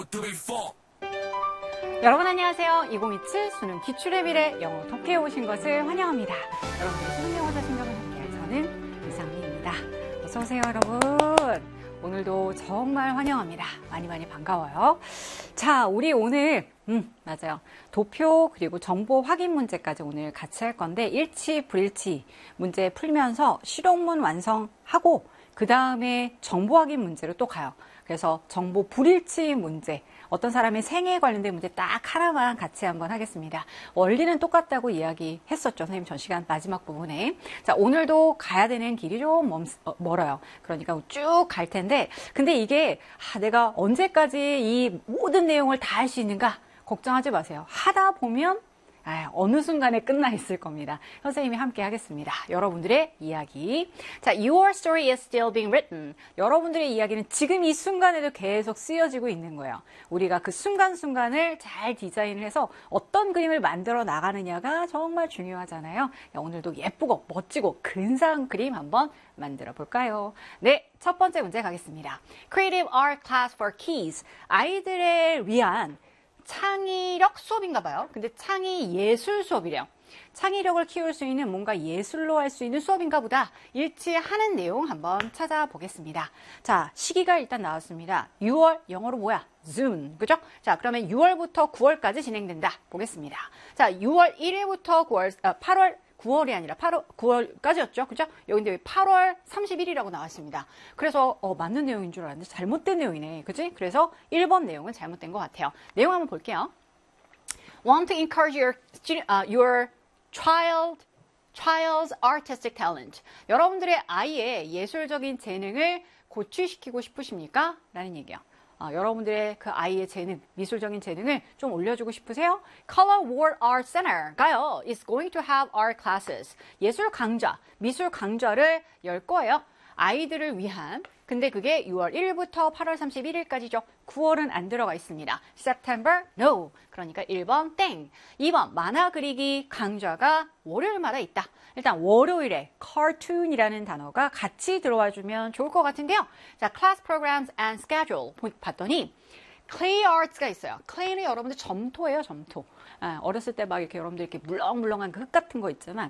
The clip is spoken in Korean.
여러분 안녕하세요. 2027 수능 기출의 미래 영어 독해에 오신 것을 환영합니다. 여러분들의 수능 영어 자신감을 함께할 저는 이상미입니다. 어서오세요 여러분. 오늘도 정말 환영합니다. 많이 반가워요. 자, 우리 오늘 맞아요. 도표 그리고 정보 확인 문제까지 오늘 같이 할 건데 일치 불일치 문제 풀면서 실용문 완성하고 그 다음에 정보 확인 문제로 또 가요. 그래서 정보 불일치 문제, 어떤 사람의 생애에 관련된 문제 딱 하나만 같이 한번 하겠습니다. 원리는 똑같다고 이야기했었죠. 선생님 전 시간 마지막 부분에. 자, 오늘도 가야 되는 길이 좀 멀어요. 그러니까 쭉 갈 텐데, 근데 이게 내가 언제까지 이 모든 내용을 다 할 수 있는가 걱정하지 마세요. 하다 보면 어느 순간에 끝나 있을 겁니다. 선생님이 함께 하겠습니다. 여러분들의 이야기. 자, Your story is still being written. 여러분들의 이야기는 지금 이 순간에도 계속 쓰여지고 있는 거예요. 우리가 그 순간순간을 잘 디자인을 해서 어떤 그림을 만들어 나가느냐가 정말 중요하잖아요. 오늘도 예쁘고 멋지고 근사한 그림 한번 만들어 볼까요? 네, 첫 번째 문제 가겠습니다. Creative Art Class for Keys. 아이들을 위한 창의력 수업인가 봐요. 근데 창의 예술 수업이래요. 창의력을 키울 수 있는 뭔가 예술로 할 수 있는 수업인가 보다. 일치하는 내용 한번 찾아보겠습니다. 자, 시기가 일단 나왔습니다. 6월, 영어로 뭐야? June. 그죠? 자, 그러면 6월부터 9월까지 진행된다. 보겠습니다. 자, 6월 1일부터 9월이 아니라 9월까지였죠. 그죠? 여기 근데 8월 30일이라고 나왔습니다. 그래서 맞는 내용인 줄 알았는데 잘못된 내용이네. 그지? 그래서 1번 내용은 잘못된 것 같아요. 내용 한번 볼게요. Want to encourage your child's artistic talent. 여러분들의 아이의 예술적인 재능을 고취시키고 싶으십니까? 라는 얘기예요. 여러분들의 그 아이의 재능, 미술적인 재능을 좀 올려주고 싶으세요? Color World Art Center가요, is going to have art classes. 예술 강좌, 미술 강좌를 열 거예요. 아이들을 위한. 근데 그게 6월 1일부터 8월 31일까지죠. 9월은 안 들어가 있습니다. September, no. 그러니까 1번 땡. 2번 만화 그리기 강좌가 월요일마다 있다. 일단 월요일에 cartoon이라는 단어가 같이 들어와 주면 좋을 것 같은데요. 자, class programs and schedule 봤더니 clay arts가 있어요. clay는 여러분들 점토예요, 점토. 어렸을 때 막 이렇게 여러분들 이렇게 물렁물렁한 그 흙 같은 거 있잖아.